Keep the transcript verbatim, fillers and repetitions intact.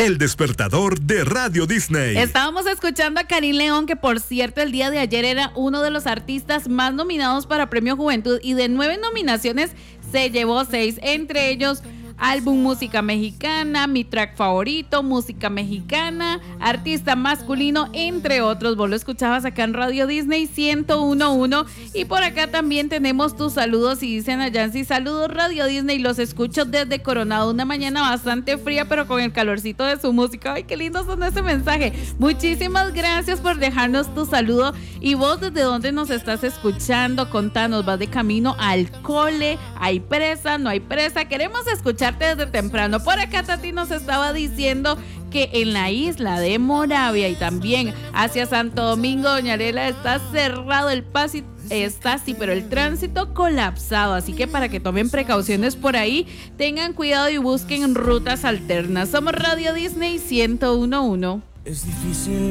el despertador de Radio Disney. Estábamos escuchando a Karim León, que por cierto el día de ayer era uno de los artistas más nominados para Premio Juventud, y de nueve nominaciones se llevó seis, entre ellos álbum música mexicana, mi track favorito, música mexicana, artista masculino, entre otros. Vos lo escuchabas acá en Radio Disney ciento uno punto uno. Y por acá también tenemos tus saludos, y dicen a Yancy: saludos Radio Disney, los escucho desde Coronado, una mañana bastante fría pero con el calorcito de su música. Ay, qué lindo son ese mensaje. Muchísimas gracias por dejarnos tu saludo. Y vos, ¿desde dónde nos estás escuchando? Contanos, ¿vas de camino al cole? ¿Hay presa? ¿No hay presa? Queremos escucharte desde temprano. Por acá Tati nos estaba diciendo que en la isla de Moravia y también hacia Santo Domingo, doña Lela, está cerrado el paso, está así, pero el tránsito colapsado, así que para que tomen precauciones por ahí, tengan cuidado y busquen rutas alternas. Somos Radio Disney ciento uno punto uno. Es difícil